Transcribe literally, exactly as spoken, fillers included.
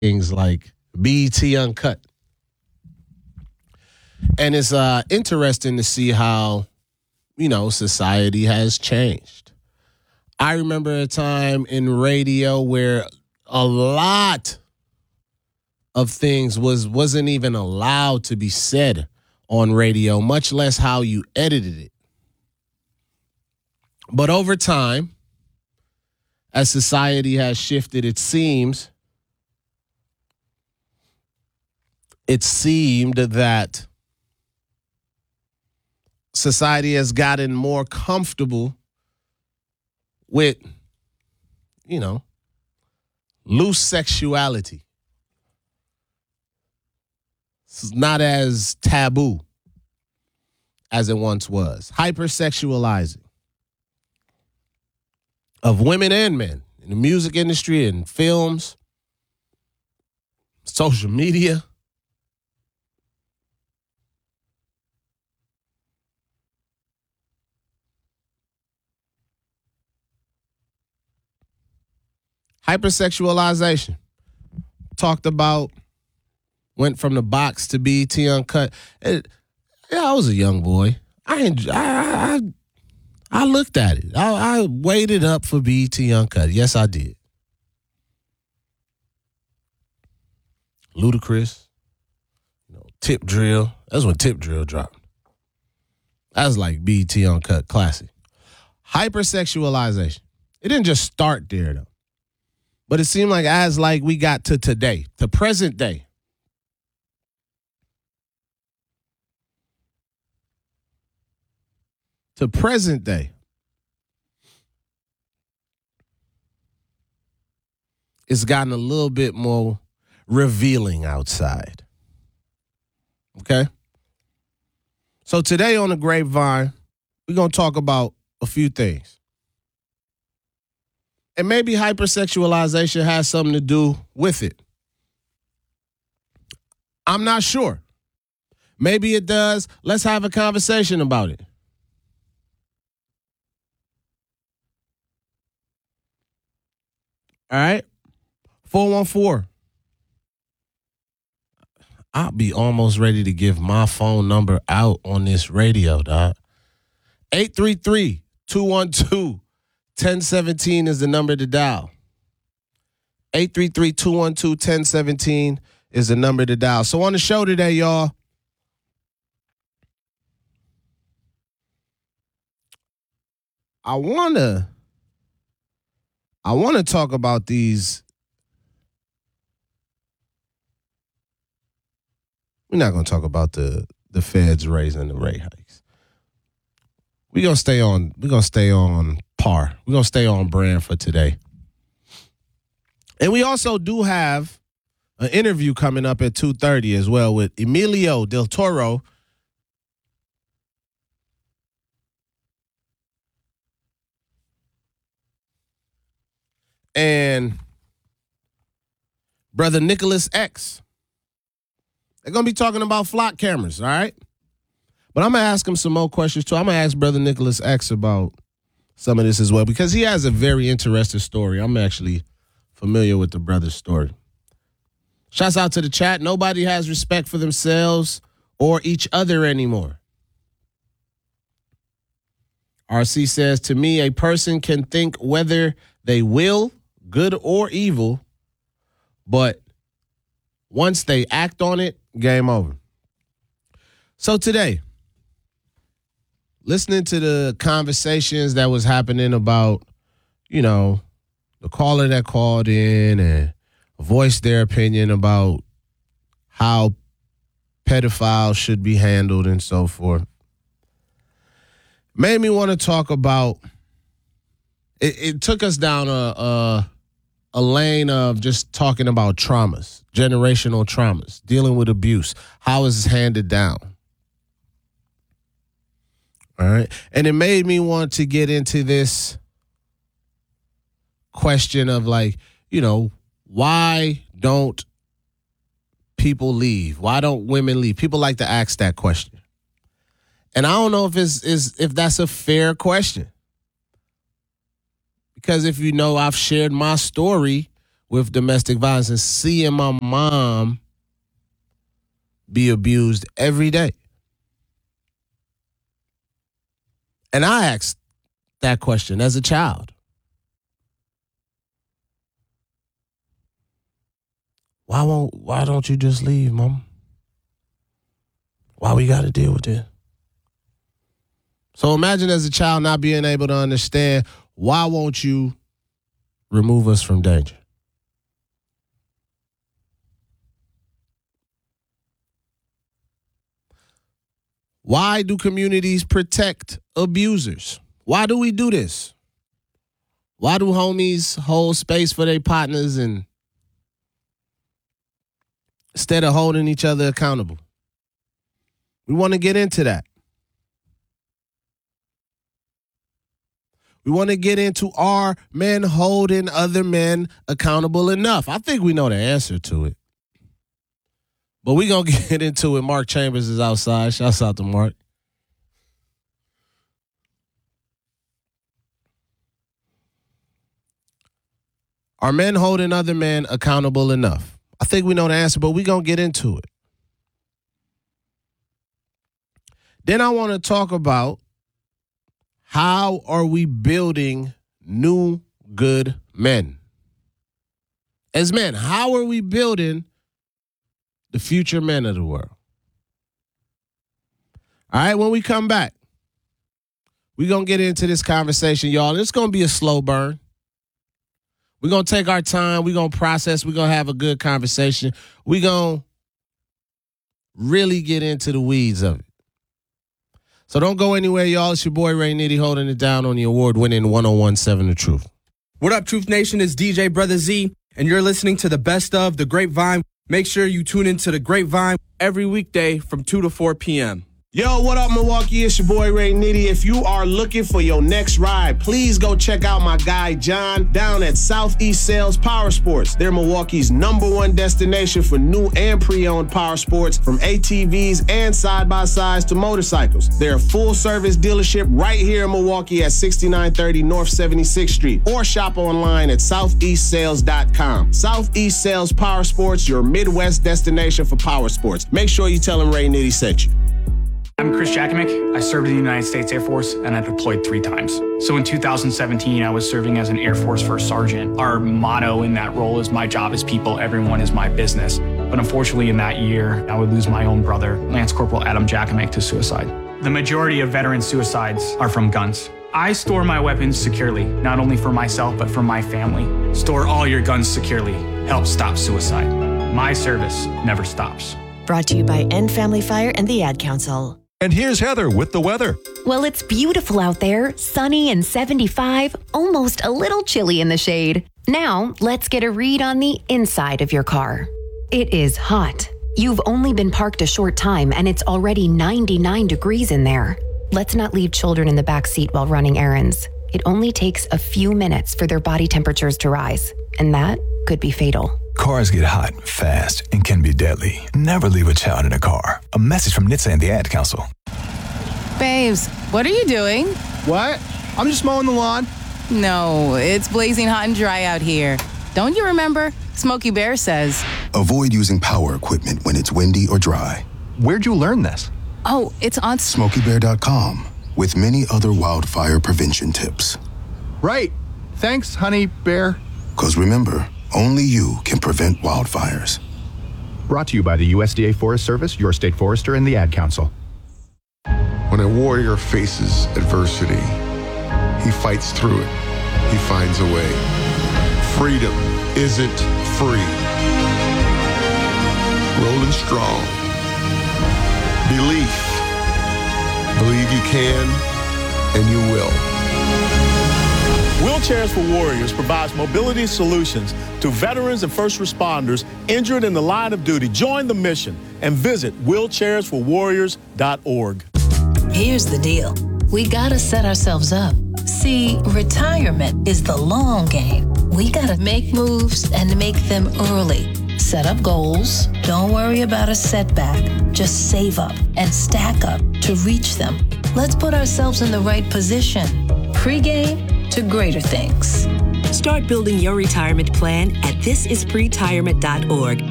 things like B E T Uncut. And it's uh, interesting to see how, you know, society has changed. I remember a time in radio where a lot of things was, wasn't even allowed to be said on radio, much less how you edited it. But over time, as society has shifted, it seems, it seemed that society has gotten more comfortable with, you know, loose sexuality. It's not as taboo as it once was. Hypersexualizing of women and men in the music industry and films, social media. Hypersexualization. Talked about, went from the box to B E T Uncut. It, yeah, I was a young boy. I enjoy, I, I I looked at it. I, I waited up for B E T Uncut. Yes, I did. Ludacris, you know, Tip Drill. That's when Tip Drill dropped. That was like B E T Uncut classic. Hypersexualization. It didn't just start there though. But it seemed like as like we got to today, to present day. To present day. It's gotten a little bit more revealing outside. Okay? So today on the Grapevine, we're going to talk about a few things. And maybe hypersexualization has something to do with it. I'm not sure. Maybe it does. Let's have a conversation about it. All right? four one four. I'll be almost ready to give my phone number out on this radio, dog. eight three three, two one two, one oh one seven is the number to dial. eight three three, two one two, one oh one seven is the number to dial. So on the show today, y'all, I wanna I wanna talk about these. We're not gonna talk about the the feds raising the rate hikes. We're gonna stay on, we're gonna stay on par. We're gonna stay on brand for today. And we also do have an interview coming up at two thirty as well with Emilio Del Toro. And brother Nicholas X. They're going to be talking about flock cameras, all right? But I'm going to ask him some more questions, too. I'm going to ask brother Nicholas X about some of this as well, because he has a very interesting story. I'm actually familiar with the brother's story. Shouts out to the chat. Nobody has respect for themselves or each other anymore. R C says, to me, a person can think whether they will, good or evil, but once they act on it, game over. So today, listening to the conversations that was happening about, you know, the caller that called in and voiced their opinion about how pedophiles should be handled and so forth, made me want to talk about, it, it took us down a, a a lane of just talking about traumas, generational traumas, dealing with abuse, how is it handed down. All right. And it made me want to get into this question of like, you know, why don't people leave? Why don't women leave? People like to ask that question. And I don't know if it's is if that's a fair question. Because if you know, I've shared my story with domestic violence and seeing my mom be abused every day. And I asked that question as a child. Why won't, why don't you just leave, Mom? Why we got to deal with this? So imagine as a child not being able to understand, why won't you remove us from danger? Why do communities protect abusers? Why do we do this? Why do homies hold space for their partners and instead of holding each other accountable? We want to get into that. We want to get into, are men holding other men accountable enough? I think we know the answer to it. But we're going to get into it. Mark Chambers is outside. Shouts out to Mark. Are men holding other men accountable enough? I think we know the answer, but we're going to get into it. Then I want to talk about, how are we building new good men? As men, how are we building the future men of the world? All right, when we come back, we're going to get into this conversation, y'all. It's going to be a slow burn. We're going to take our time. We're going to process. We're going to have a good conversation. We're going to really get into the weeds of it. So don't go anywhere, y'all. It's your boy Ray Nitty holding it down on the award-winning one oh one point seven The Truth. What up, Truth Nation? It's D J Brother Z, and you're listening to the best of The Grapevine. Make sure you tune into The Grapevine every weekday from two to four p.m. Yo, what up, Milwaukee? It's your boy Ray Nitty. If you are looking for your next ride, please go check out my guy John down at Southeast Sales Power Sports. They're Milwaukee's number one destination for new and pre-owned power sports, from A T Vs and side-by-sides to motorcycles. They're a full-service dealership right here in Milwaukee at sixty-nine thirty North seventy-sixth Street, or shop online at southeast sales dot com. Southeast Sales Power Sports, your Midwest destination for power sports. Make sure you tell them Ray Nitty sent you. I'm Chris Jakimick. I served in the United States Air Force, and I deployed three times. So in two thousand seventeen, I was serving as an Air Force First Sergeant. Our motto in that role is, my job is people, everyone is my business. But unfortunately, in that year, I would lose my own brother, Lance Corporal Adam Jakimick, to suicide. The majority of veteran suicides are from guns. I store my weapons securely, not only for myself, but for my family. Store all your guns securely. Help stop suicide. My service never stops. Brought to you by End Family Fire and the Ad Council. And here's Heather with the weather. Well, it's beautiful out there, sunny and seventy-five, almost a little chilly in the shade. Now, let's get a read on the inside of your car. It is hot. You've only been parked a short time and it's already ninety-nine degrees in there. Let's not leave children in the back seat while running errands. It only takes a few minutes for their body temperatures to rise, and that could be fatal. Cars get hot fast and can be deadly. Never leave a child in a car. A message from N H T S A and the Ad Council. Babes, what are you doing? What? I'm just mowing the lawn. No, it's blazing hot and dry out here. Don't you remember? Smokey Bear says. Avoid using power equipment when it's windy or dry. Where'd you learn this? Oh, it's on smokey bear dot com, with many other wildfire prevention tips. Right. Thanks, honey bear. Because remember, only you can prevent wildfires. Brought to you by the U S D A Forest Service, your state forester, and the Ad Council. When a warrior faces adversity, he fights through it. He finds a way. Freedom isn't free. Rolling strong. Belief. Believe you can, and you will. Wheelchairs for Warriors provides mobility solutions to veterans and first responders injured in the line of duty. Join the mission and visit wheelchairs for warriors dot org. Here's the deal. We gotta set ourselves up. See, retirement is the long game. We gotta make moves and make them early. Set up goals. Don't worry about a setback. Just save up and stack up to reach them. Let's put ourselves in the right position. Pre-game to greater things. Start building your retirement plan at this is pretirement dot org